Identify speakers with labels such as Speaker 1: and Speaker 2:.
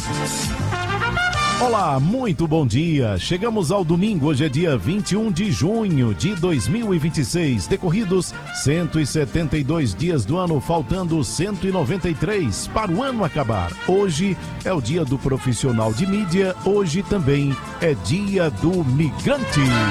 Speaker 1: Olá, muito bom dia. Chegamos ao domingo, hoje é dia 21 de junho de 2026. Decorridos 172 dias do ano, faltando 193 para o ano acabar. Hoje é o dia do profissional de mídia, hoje também é dia do migrante.